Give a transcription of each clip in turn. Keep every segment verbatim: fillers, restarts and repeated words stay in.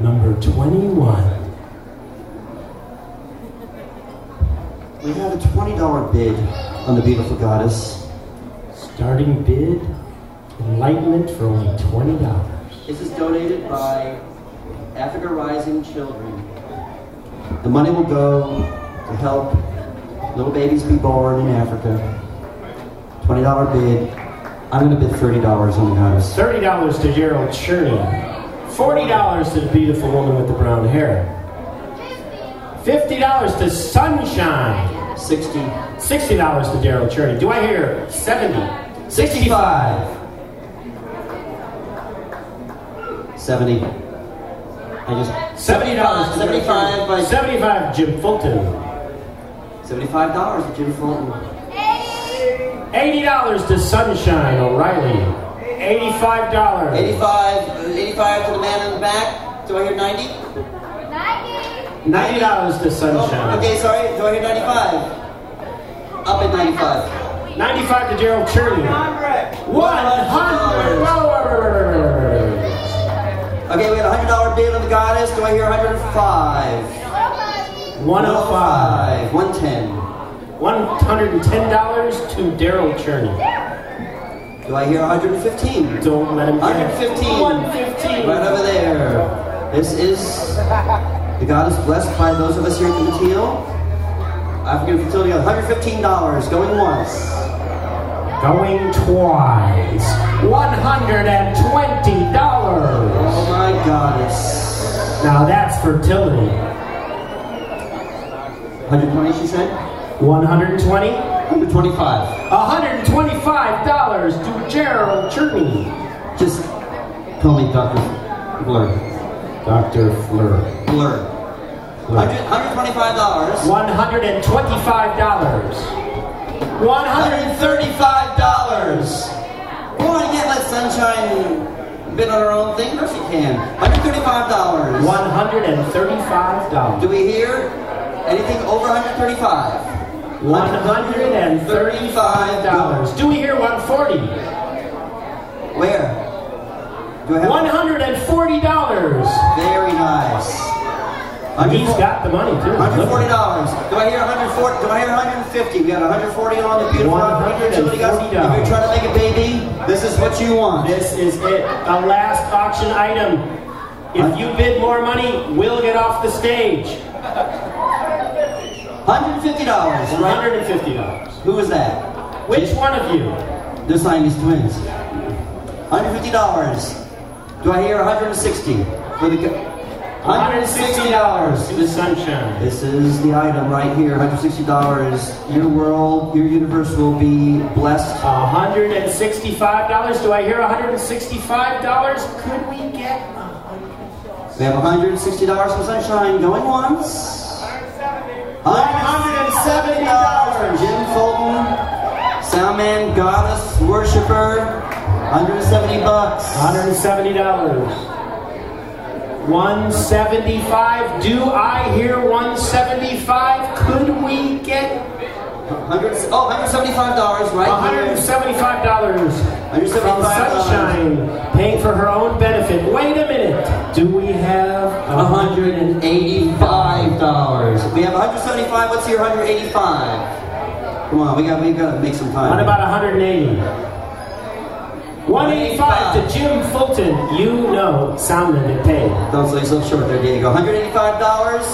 number twenty-one. We have a twenty dollar bid on the beautiful goddess. Starting bid, enlightenment for only twenty dollars. This is donated by Africa Rising Children. The money will go to help little babies be born in Africa. twenty dollar bid. I'm going to bid thirty dollars on the goddess. thirty dollars to Gerald Cherney. forty dollars to the beautiful woman with the brown hair. fifty dollars to Sunshine. sixty. sixty dollars to Gerald Cherney. Do I hear seventy? sixty-five. seventy. I just seventy dollars to seventy-five by seventy-five, Jim Fulton. seventy-five dollars to Jim Fulton. eighty dollars to Sunshine O'Reilly. eighty-five dollars. eighty-five, eighty-five to the man in the back. Do I hear ninety? ninety dollars to Sunshine. Oh, okay, sorry. Do I hear ninety-five? Up at ninety-five. ninety-five to Gerald Cherney. one hundred dollars. Okay, we had a one hundred dollar bid on the goddess. Do I hear one hundred five? one oh five. one ten. one hundred ten dollars to Daryl Cherney. Do I hear one hundred fifteen? Don't let him one hundred fifteen. one fifteen. Right over there. This is the goddess blessed by those of us here at the Mateo. African Fertility, one hundred fifteen dollars. Going once. Going twice. one hundred twenty dollars. Oh my goddess. Now that's fertility. one hundred twenty, she said? one hundred twenty. one hundred twenty-five. one hundred twenty-five dollars to Gerald Cherney. Just call me Doctor Blur. Doctor Fleur. Blur. one hundred twenty-five dollars. one hundred twenty-five dollars. one hundred thirty-five dollars. Come on, you can't let Sunshine bid on her own thing. No, she can. one hundred thirty-five dollars. one hundred thirty-five dollars. Do we hear anything over one hundred thirty-five? one hundred thirty-five dollars. Do we hear one hundred forty dollars? Where? Do I have one hundred forty dollars. Very nice. He's got the money too. one hundred forty dollars. Do I hear one hundred forty? Do I hear one hundred fifty? We got one hundred forty on the beautiful one hundred forty dollars. If you're trying to make a baby, this is what you want. This is it. The last auction item. If you bid more money, we'll get off the stage. one hundred fifty dollars. one hundred fifty dollars. Who is that? Which one of you? They're Siamese twins. one hundred fifty dollars. Do I hear one hundred sixty? For the one hundred sixty dollars to the Sunshine. This is the item right here, one hundred sixty dollars. Your world, your universe will be blessed. one hundred sixty-five dollars. Do I hear one hundred sixty-five dollars? Could we get one hundred dollars? We have one hundred sixty dollars for Sunshine going once. one hundred seventy dollars. Jim Fulton, Soundman, Goddess, Worshipper, one hundred seventy bucks. one hundred seventy dollars. one hundred seventy-five. Do I hear one hundred seventy-five? Could we get one hundred, oh, one hundred seventy-five dollars right one hundred seventy-five dollars here. one hundred seventy-five dollars. from Sunshine, paying for her own benefit. Wait a minute. Do we have one hundred eighty-five dollars. We have one hundred seventy-five. Let's hear one hundred eighty-five. Come on, we got we got to make some time. What about one hundred eighty? one hundred eighty-five to Jim Fulton. You know, Soundman get paid. Don't sell yourself short there, Diego. one hundred eighty-five dollars.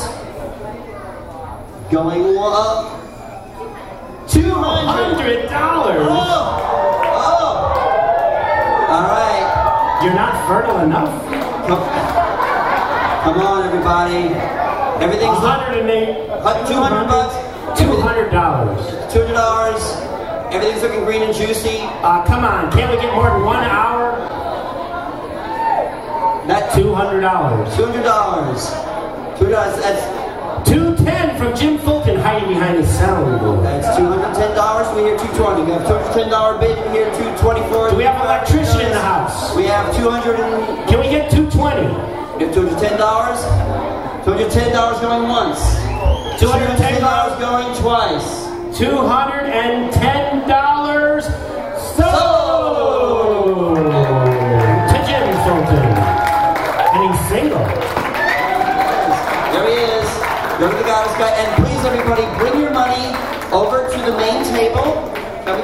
Going up. two hundred dollars. Oh! Oh! All right. You're not fertile enough. Come, come on, everybody. Everything's one hundred eight. two hundred bucks. two hundred dollars. two hundred dollars. Everything's looking green and juicy. Uh, come on, can't we get more than one hour? That two hundred dollars. two hundred dollars. two hundred dollars. That's two hundred ten from Jim Fulton hiding behind his soundboard. That's two hundred ten dollars. We hear two hundred twenty. We have two hundred ten dollars bid. We hear two hundred twenty-four. Do we have an electrician in the house? We have two hundred and... Can we get two hundred twenty? We have two hundred ten dollars. two hundred ten dollars going once. two hundred ten dollars going twice. two hundred ten dollars sold to Jim Fulton. And he's single.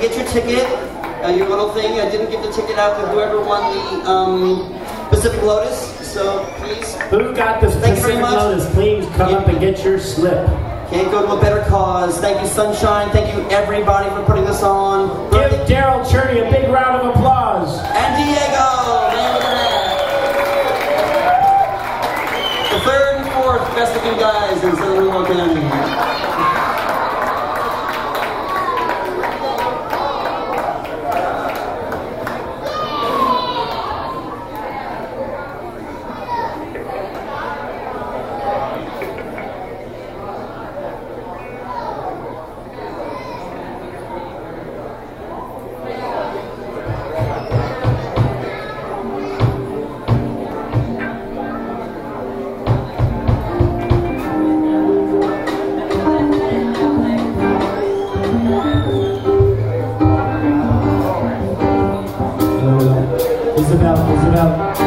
get your ticket, uh, your little thing. I didn't give the ticket out to whoever won the um, Pacific Lotus, so please. Who got the Thank you very Pacific much. Lotus? Please come Yeah. up and get your slip. Can't go to a better cause. Thank you, Sunshine. Thank you, everybody, for putting this on. Give Daryl Cherney a big round of applause. And Diego! Man, look at that. The third and fourth best looking guys in Southern New York County. Isabel, Isabel.